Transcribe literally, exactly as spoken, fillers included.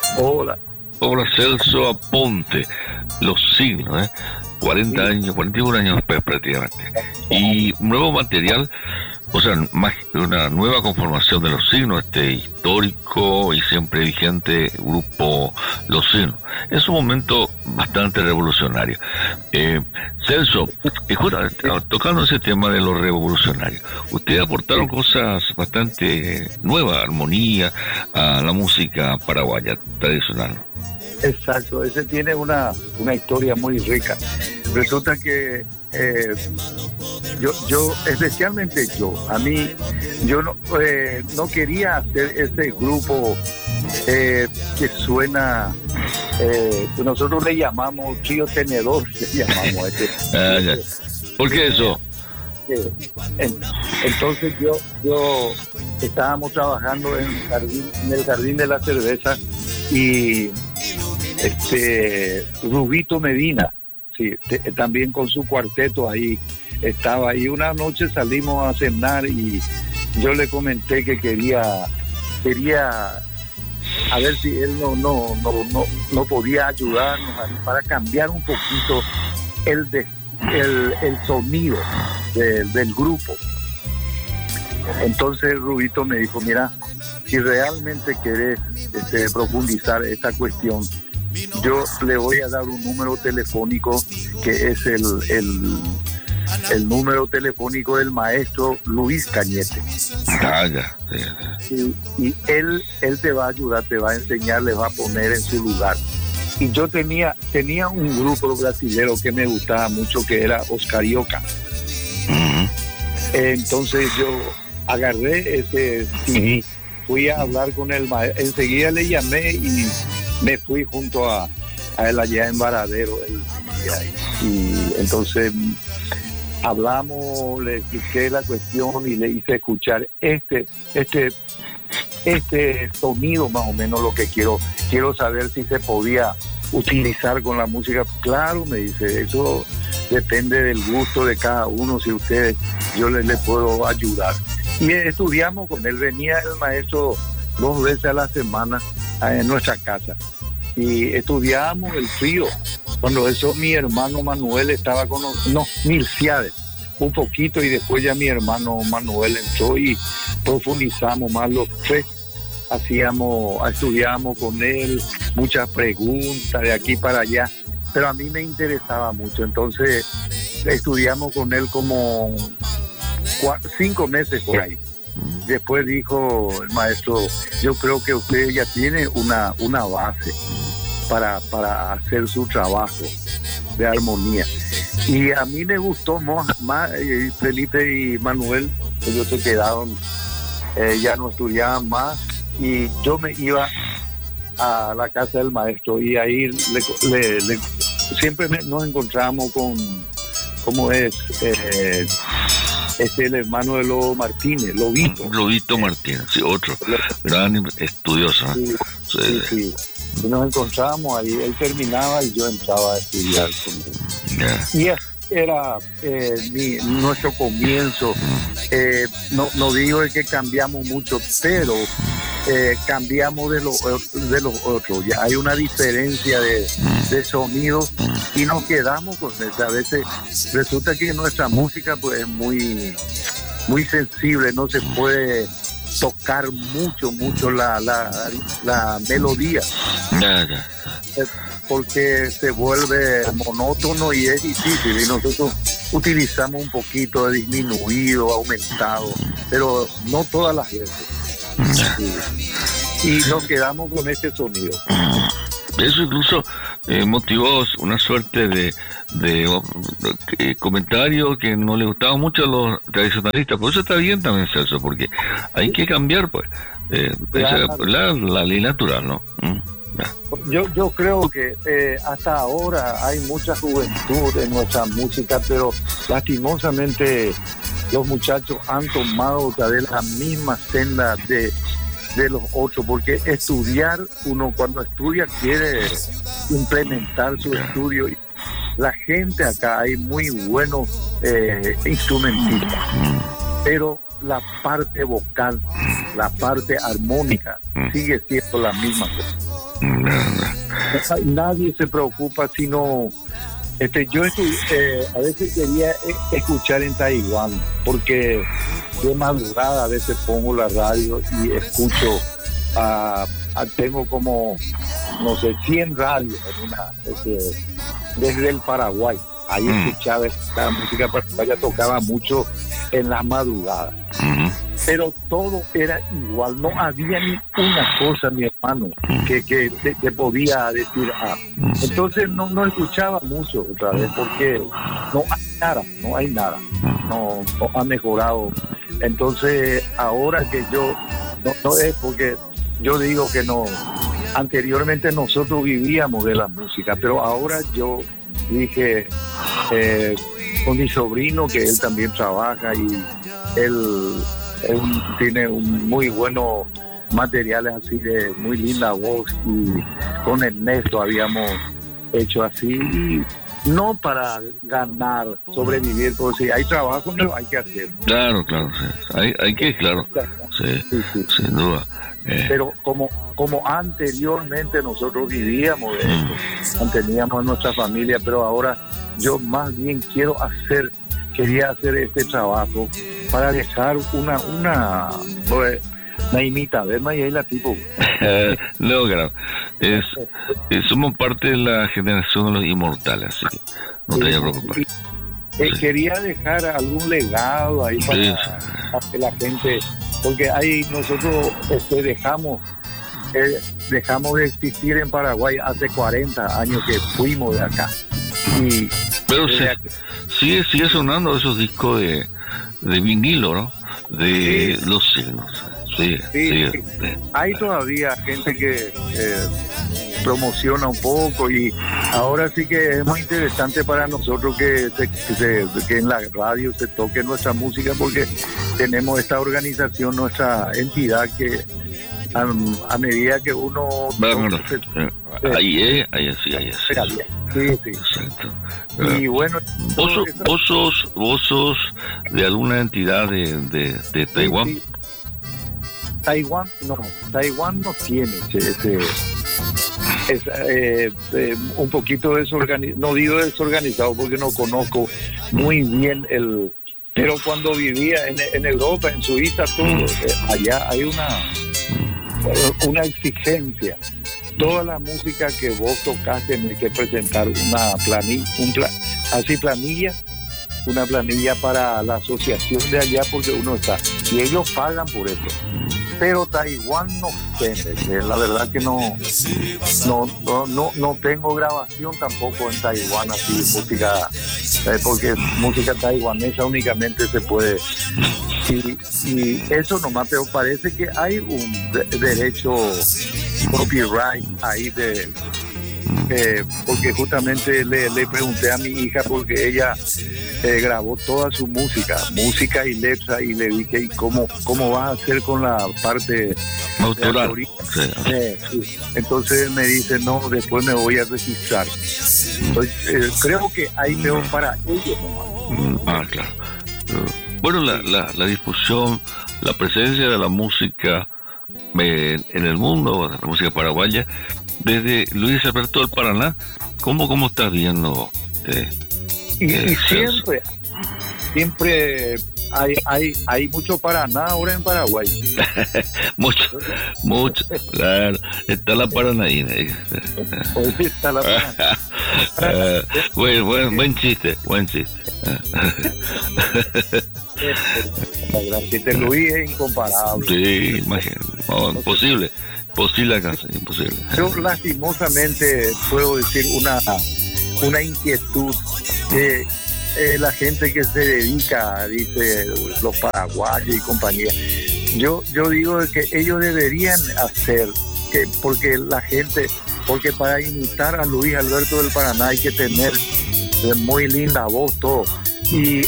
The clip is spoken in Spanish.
Hola. Hola, Celso Aponte. Los signos, ¿eh? cuarenta años, cuarenta y uno años pues, prácticamente. Y nuevo material, o sea, más una nueva conformación de los signos, este histórico y siempre vigente grupo Los Signos. Es un momento bastante revolucionario. Eh, Celso, eh, tocando ese tema de lo revolucionario, ustedes aportaron cosas bastante nuevas, armonía a la música paraguaya tradicional, ¿no? Exacto, ese tiene una, una historia muy rica. Resulta que eh, yo, yo, especialmente yo, a mí, yo no, eh, no quería hacer ese grupo eh, que suena, eh, nosotros le llamamos trío tenedor, le llamamos a este. Ah, ya. ¿Por qué eso? Eh, en, entonces yo, yo estábamos trabajando en el jardín, en el jardín de la cerveza y este Rubito Medina, sí, te, también con su cuarteto ahí estaba, y una noche salimos a cenar y yo le comenté que quería quería a ver si él no no no no, no podía ayudarnos para cambiar un poquito el de, el, el sonido de, del grupo. Entonces Rubito me dijo, mira, si realmente querés este, profundizar esta cuestión, yo le voy a dar un número telefónico que es el, el, el número telefónico del maestro Luis Cañete. Ah, ya. Sí, sí. Y, y él, él te va a ayudar, te va a enseñar, le va a poner en su lugar. Y yo tenía, tenía un grupo brasileño que me gustaba mucho, que era Oscarioca. Uh-huh. Entonces yo agarré ese C D, fui a hablar con el maestro, enseguida le llamé y me fui junto a, a él allá en Varadero. Él, y, y entonces hablamos, le expliqué la cuestión y le hice escuchar este, este, este sonido más o menos lo que quiero, quiero saber si se podía utilizar con la música. Claro, me dice, eso depende del gusto de cada uno, si ustedes, yo les, les puedo ayudar. Y estudiamos con él, venía el maestro dos veces a la semana en nuestra casa y estudiábamos el trío. Cuando eso mi hermano Manuel estaba con nosotros, no, Milciades, un poquito, y después ya mi hermano Manuel entró y profundizamos más los tres. Hacíamos, estudiábamos con él, muchas preguntas de aquí para allá, pero a mí me interesaba mucho, entonces estudiamos con él como cuatro, cinco meses por ahí. Después dijo el maestro, yo creo que usted ya tiene una, una base para, para hacer su trabajo de armonía. Y a mí me gustó más, más eh, Felipe y Manuel, ellos se quedaron, eh, ya no estudiaban más, y yo me iba a la casa del maestro y ahí le, le, le, siempre me, nos encontramos con, ¿cómo es? Eh, es el hermano de Lobo Martínez, Lobito. Lobito Martínez, sí, otro gran estudioso. Sí, sí, sí. Y nos encontrábamos ahí, él terminaba y yo entraba a estudiar con él. Yeah. Y era eh, mi, nuestro comienzo. Eh, no, no digo que cambiamos mucho, pero eh, cambiamos de, lo, de los otros. Ya hay una diferencia de, de sonido y nos quedamos con eso. A veces resulta que nuestra música pues es muy, muy sensible, no se puede tocar mucho, mucho la, la, la melodía. Yeah, yeah. Porque se vuelve monótono y es difícil, y nosotros utilizamos un poquito de disminuido, aumentado, pero no todas las veces. Y, y nos quedamos con este sonido. Eso incluso eh, motivó una suerte de, de, de, de comentario que no le gustaba mucho a los tradicionalistas. Por eso está bien también, Celso, porque hay que cambiar, pues, eh, esa, la, la ley natural, ¿no? Mm. Yo, yo creo que eh, hasta ahora hay mucha juventud en nuestra música, pero lastimosamente los muchachos han tomado otra vez la misma senda de, de los otros, porque estudiar, uno cuando estudia quiere implementar su estudio. La gente acá, hay muy buenos eh, instrumentistas, pero la parte vocal, la parte armónica sigue siendo la misma cosa. No, no. Nadie se preocupa, sino este, yo estu- eh, a veces quería e- escuchar en Taiwán, porque de madrugada a veces pongo la radio y escucho, a, a, tengo como, no sé, cien radios en una, este, desde el Paraguay. Ahí Mm. escuchaba la música paraguaya, tocaba mucho en las madrugadas. Ujú. Pero todo era igual, no había ni una cosa, mi hermano, que, que te, te podía decir, ah. Entonces no, no escuchaba mucho otra vez, porque no hay nada, no hay nada, no, no ha mejorado. Entonces ahora que yo, no, no es porque yo digo que no, anteriormente nosotros vivíamos de la música, pero ahora yo dije, eh, con mi sobrino, que él también trabaja y él, él tiene un muy buenos materiales así de muy linda voz, y con Ernesto habíamos hecho así, y no para ganar, sobrevivir, porque si hay trabajo no hay que hacer. Claro, claro, sí. Hay, hay que, claro, sí, Sí, sí. sin duda. Eh, Pero como, como anteriormente nosotros vivíamos de esto, manteníamos a nuestra familia, pero ahora yo más bien quiero hacer, quería hacer este trabajo para dejar una, una, una imita, ¿ves? Y ahí la tipo. no, claro. Es, es, somos parte de la generación de los inmortales, así que no te vayas a preocupar. Y, eh, Sí. Quería dejar algún legado ahí para, Sí, para que la gente, porque ahí nosotros este, dejamos eh, dejamos de existir en Paraguay hace cuarenta años que fuimos de acá. Y Pero desde se, aquí- sigue, sigue sonando esos discos de, de vinilo, ¿no? De Sí. los signos. Sigue, Sí, sigue. sí. Sí. hay todavía gente que eh, promociona un poco, y ahora sí que es muy interesante para nosotros que, se, que, se- que en la radio se toque nuestra música, porque tenemos esta organización, nuestra entidad, que a, a medida que uno Bueno, se- eh, ahí es, ahí es, sí, ahí es. pega bien. Sí, sí. Exacto. Y bueno, ¿Vos, todo sos- eso- vos, sos, ¿Vos sos de alguna entidad de, de, de Taiwán? Sí, sí. Taiwán no, Taiwán no tiene ese, ese- es eh, eh, un poquito desorganizado, no digo desorganizado porque no conozco muy bien el, pero cuando vivía en, en Europa, en Suiza, todo, eh, allá hay una una exigencia. Toda la música que vos tocas tenés que presentar una planilla, un pla- así planilla, una planilla para la asociación de allá, porque uno está, y ellos pagan por eso. Pero Taiwán no sé, eh, la verdad que no, no, no, no, no tengo grabación tampoco en Taiwán así música, eh, porque música taiwanesa únicamente se puede, y, y eso nomás, pero parece que hay un de- derecho copyright ahí de, eh, porque justamente le, le pregunté a mi hija, porque ella eh, grabó toda su música, música y letra, y le dije, ¿y cómo, cómo vas a hacer con la parte de Autoral. autoría? Sí. Eh, sí. Entonces me dice, no, después me voy a registrar. Entonces, eh, creo que hay peor para ellos nomás. Mm, Ah, claro. Eh, Bueno, la, la, la difusión, la presencia de la música eh, en el mundo, la música paraguaya, desde Luis Alberto del Paraná, ¿cómo, cómo estás viendo? Eh, Y, Eh, y siempre, siempre hay, hay, hay mucho Paraná ahora en Paraguay. mucho, mucho, claro, está la paranaína. eh. Hoy está la Paraná. Eh, buen, buen, buen chiste, buen chiste. Este Luis es incomparable. Sí, imagínate. No, imposible, imposible alcanzar, imposible. Yo lastimosamente puedo decir una, una inquietud que eh, la gente que se dedica, dice los paraguayos y compañía, yo, yo digo que ellos deberían hacer, que porque la gente, porque para imitar a Luis Alberto del Paraná hay que tener eh, muy linda voz, todo. Y